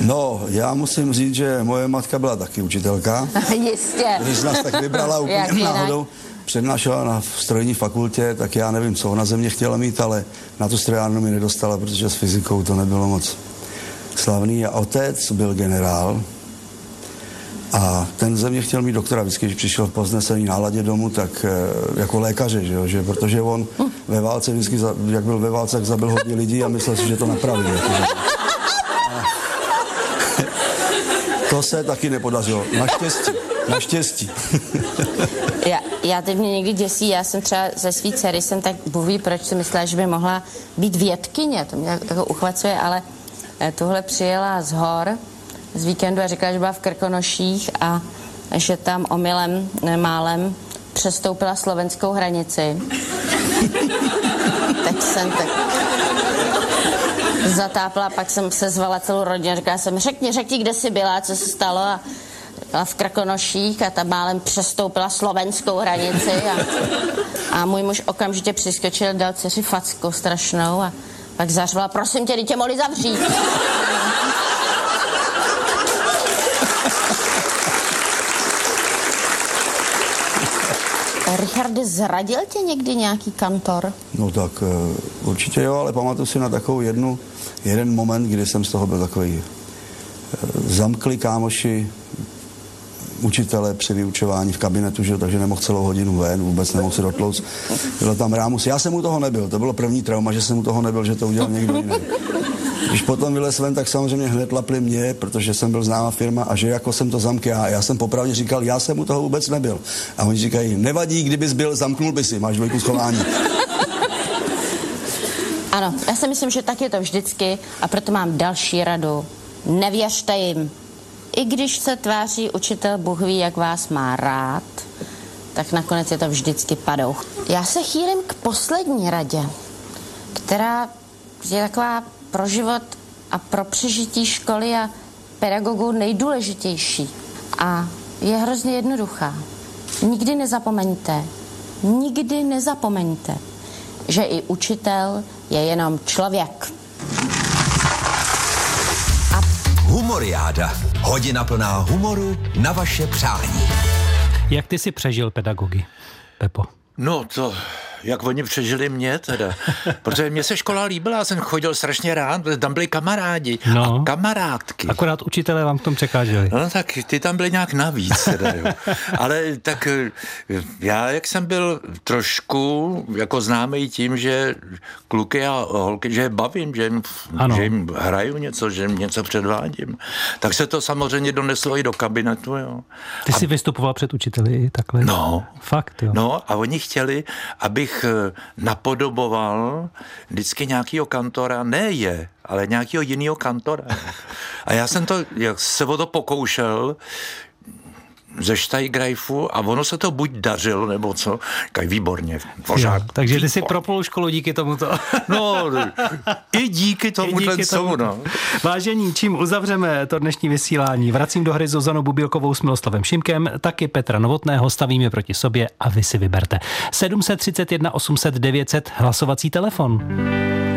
No, já musím říct, že moje matka byla taky učitelka. Jistě. Když nás tak vybrala úplně náhodou, přednášela na strojní fakultě, tak já nevím, co ona ze mě chtěla mít, ale na tu strojárnu mi nedostala, protože s fyzikou to nebylo moc slavný. A otec byl generál a ten ze mě chtěl mít doktora. Vždycky, když přišel v povznesený náladě domů, tak jako lékaře, že protože on ve válce vždycky, jak byl ve válce, tak zabil hodně lidí a myslel si, že to napraví. To se taky nepodařilo. Naštěstí. Já teď mě někdy děsí, já jsem třeba ze svý dcery, jsem tak buví, proč si myslela, že by mohla být vědkyně, to mě jako uchvacuje, ale tohle přijela z hor z víkendu a říkala, že byla v Krkonoších a že tam omylem, málem přestoupila slovenskou hranici. Tak jsem tak zatápla, pak jsem se zvala celou rodinu, říkala jsem, řekni, kde jsi byla, co se stalo a byla v Krkonoších a tam málem přestoupila slovenskou hranici a můj muž okamžitě přiskočil, dal dceři facku strašnou a pak zařvala, prosím tě, dítě mohli zavřít. Richarde, zradil tě někdy nějaký kantor? No tak určitě jo, ale pamatuju si na takovou jeden moment, kdy jsem z toho byl takový zamkli kámoši učitele při vyučování v kabinetu, že, takže nemohl celou hodinu ven, vůbec nemohl se dotlouct. Byl tam rámus. Já jsem u toho nebyl, to bylo první trauma, že jsem u toho nebyl, že to udělal někdo jiný. Když potom vylez ven, tak samozřejmě hned lapli mě, protože jsem byl známá firma a že jako jsem to zamkl já. Já jsem popravdě říkal, já jsem u toho vůbec nebyl. A oni říkají, nevadí, kdybys byl, zamknul by si, máš 2 schování. Ano, já si myslím, že tak je to vždycky a proto mám další radu. Nevěřte jim. I když se tváří učitel Bůh ví, jak vás má rád, tak nakonec je to vždycky padouch. Já se chýlím k poslední radě, která je taková pro život a pro přežití školy a pedagogů nejdůležitější. A je hrozně jednoduchá. Nikdy nezapomeňte, že i učitel je jenom člověk. Humoriáda. Hodina plná humoru na vaše přání. Jak ty si přežil pedagogy, Pepo? No to, jak oni přežili mě teda, protože mě se škola líbila, já jsem chodil strašně rád, tam byli kamarádi a kamarádky. Akorát učitelé vám v tom překáželi. No tak ty tam byli nějak navíc teda, jo. Ale tak já, jak jsem byl trošku jako známý tím, že kluky a holky, že je bavím, že jim hraju něco, že jim něco předvádím, tak se to samozřejmě doneslo i do kabinetu, jo. Ty jsi vystupoval před učiteli takhle? No. Fakt, jo. No a oni chtěli, abych napodoboval vždycky nějakýho kantora, ale nějakýho jinýho kantora. A já jsem se o to pokoušel ze Steiggreifu a ono se to buď dařilo, nebo co, kaj výborně, pořád. Jo, takže ty si propol školu díky tomuto. No, i díky tomuhle tomu, no. Vážení, čím uzavřeme to dnešní vysílání? Vracím do hry Zuzanu Bubilkovou s Miloslavem Šimkem, taky Petra Novotného, stavím je proti sobě a vy si vyberte. 731 800 900 hlasovací telefon.